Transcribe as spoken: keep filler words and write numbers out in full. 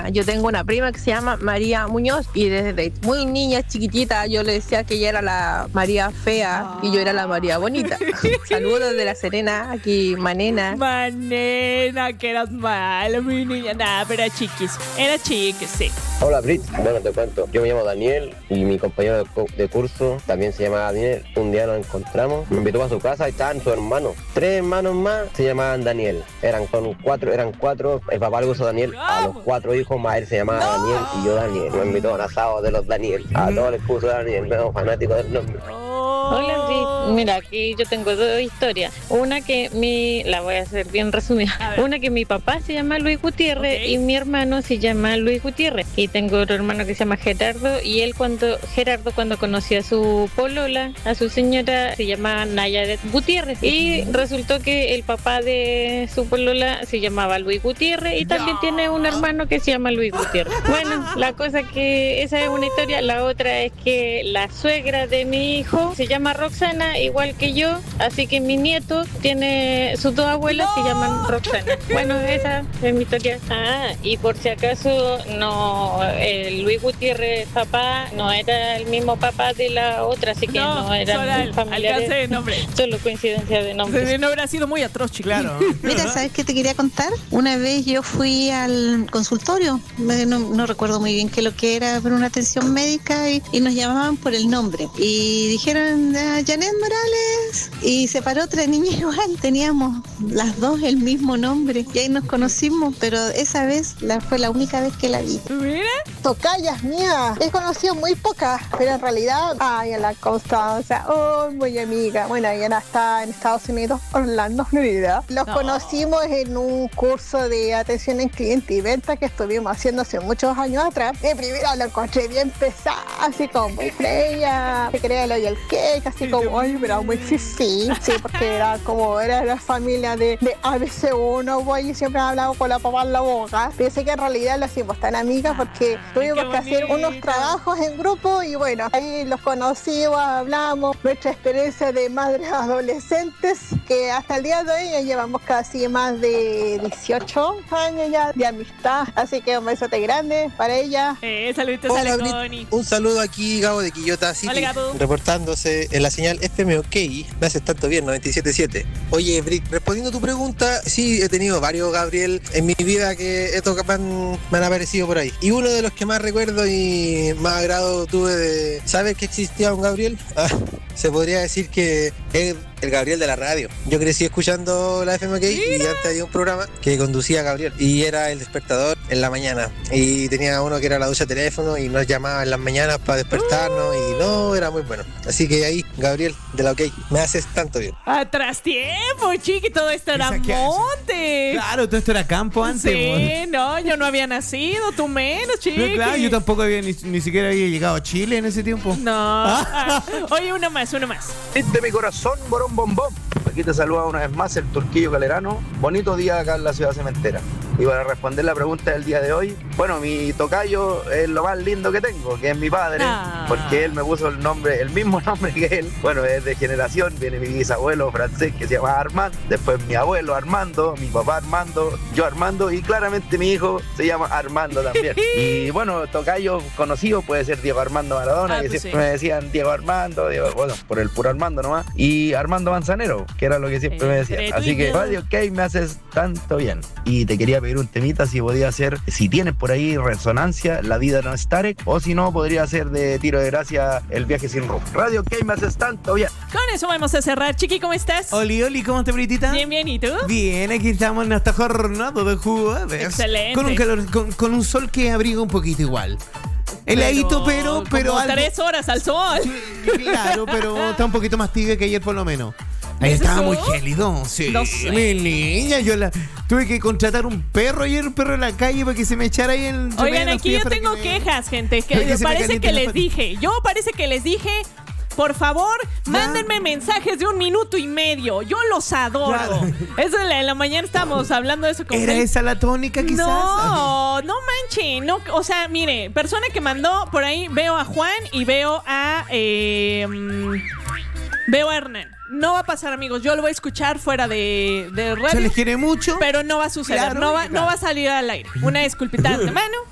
Mira, yo tengo una prima que se llama María Muñoz y desde muy niña, chiquitita, yo le decía que ella era la María fea y yo era la María bonita. Saludos de La Serena, aquí Manena. Manena, que eras mala, mi niña. Nada, pero era chiquis. Era chiquis, sí. Hola, Brit. Bueno, te cuento. Yo me llamo Daniel y mi compañero de, co- de curso también se llama Daniel. Un día nos encontramos, me invitó a su casa y estaban sus hermanos. Tres hermanos más se llamaban Daniel. Eran con cuatro, eran cuatro. El papá le puso Daniel a los cuatro hijos más. Él se llamaba no. Daniel y yo Daniel. Me invitó a un asado de los Daniel. A todos les puso Daniel. Me hago fanático del nombre. Hola, Brit. Mira, aquí yo tengo dos historias. Una que mi, la voy a hacer bien resumida. Una que mi papá se llama Luis Gutiérrez okay. y mi hermano se llama Luis Gutiérrez. Y tengo otro hermano que se llama Gerardo y él cuando, Gerardo cuando conoció a su polola, a su señora, se llama Nayaret Gutiérrez. Y resultó que el papá de su polola se llamaba Luis Gutiérrez y también tiene un hermano que se llama Luis Gutiérrez. Bueno, la cosa que esa es una historia. La otra es que la suegra de mi hijo se llama Roxana, igual que yo, así que mi nieto tiene sus dos abuelas no. se llaman Roxana. Bueno, esa es mi historia. Ah, y por si acaso, no, el Luis Gutiérrez papá no era el mismo papá de la otra, así que no, no eran familiares. Alcance de nombre. Solo coincidencia de nombre. No habrá sido muy atroz, chico. Claro. Mira, ¿sabes qué te quería contar? Una vez yo fui al consultorio, no, no recuerdo muy bien qué lo que era, pero una atención médica y, y nos llamaban por el nombre. Y dijeron, Janet Morales, y se paró otra niña igual, teníamos las dos el mismo nombre y ahí nos conocimos, pero esa vez la, fue la única vez que la vi. ¿Mira? Tocayas mías, he conocido muy pocas, pero en realidad, ay, en la Constanza, oh, muy amiga, bueno, ella está en Estados Unidos, Orlando, Florida. Los no. conocimos en un curso de atención en cliente y venta que estuvimos haciendo hace muchos años atrás. De primera lo encontré bien pesada, así como muy fría, se creía el hoy el cake, así como, ay, pero muy fifí, sí, porque era como, era la familia de, de A B C uno, güey, y siempre hablaba con la papá en la boca. Pensé que en realidad lo hicimos tan amigas porque tuvimos que hacer unos trabajos en grupo y bueno, ahí los conocimos, hablamos, nuestra experiencia de madres adolescentes, que hasta el día de hoy ya llevamos casi más de dieciocho años ya de amistad, así que un besote grande para ella. Eh, saluditos a la Connie. Un saludo aquí, Gabo de Quillota City, Hola, Gabo. Reportándose en la señal F M OK, me haces tanto bien, noventa y siete punto siete. Oye, Brit, respondiendo a tu pregunta, sí, he tenido varios Gabriel en mi vida que estos me han, me han aparecido por ahí. Y uno de los que más recuerdo y más agrado tuve de saber que existía un Gabriel, ah, se podría decir que es el Gabriel de la radio. Yo crecí escuchando la F M OK y antes había un programa que conducía Gabriel y era el despertador en la mañana. Y tenía uno que era la ducha de teléfono y nos llamaba en las mañanas para despertarnos y no, era muy bueno. Así que ahí, Gabriel de la OK, me haces tanto bien. Atrás tiempo, chiqui, todo esto era monte. Claro, todo esto era campo antes. Sí, no, yo no había nacido, tú menos, chiqui. No, claro, yo tampoco había ni, ni siquiera había llegado a Chile en ese tiempo. No. Ah. Oye, uno más, uno más. De mi corazón, borón, bombón. Aquí te saluda una vez más el Turquillo Calerano. Bonito día acá en la ciudad cementera. Y para responder la pregunta del día de hoy, bueno, mi tocayo es lo más lindo que tengo, que es mi padre, ah. porque él me puso el nombre, el mismo nombre que él. Bueno, es de generación, viene mi bisabuelo francés que se llama Armand, después mi abuelo Armando, mi papá Armando, yo Armando y claramente mi hijo se llama Armando también. Y bueno, tocayo conocido puede ser Diego Armando Maradona, ah, que pues siempre sí. me decían Diego Armando, Diego, bueno, por el puro Armando nomás, y Armando Manzanero, que era lo que siempre eh, me decían. Así que Radio OK me haces tanto bien. Y te quería pedir un temita si podía ser, si tienes por ahí Resonancia, La vida no es Tarek, o si no, podría ser de Tiro de Gracia, El viaje sin rumbo. Radio OK me haces tanto bien. Con eso vamos a cerrar. Chiqui, ¿cómo estás? Oli, Oli, ¿cómo estás, Britita? Bien, bien, ¿y tú? Bien, aquí estamos en esta jornada de jueves. Excelente. Con un calor, con, con un sol que abriga un poquito igual. Heladito, pero... pero como algo... tres horas al sol. Claro, pero está un poquito más tibia que ayer por lo menos. Ahí estaba muy gélido, sí. No sé. Mi niña, yo la tuve que contratar un perro ayer, un perro en la calle para que se me echara ahí en... Oigan, aquí yo tengo que quejas, me... gente, que, que parece que les dije. Yo parece que les dije... Por favor, mándenme mensajes de un minuto y medio. Yo los adoro. Claro. Eso en la, en la mañana estábamos hablando de eso. Con ¿Era él. esa la tónica quizás? No, no manchen. No, o sea, mire, persona que mandó por ahí, veo a Juan y veo a... Eh, veo a Hernán. No va a pasar, amigos. Yo lo voy a escuchar fuera de, de radio. Se les quiere mucho. Pero no va a suceder. Claro, no, va, claro. no va a salir al aire. Una disculpita de mano.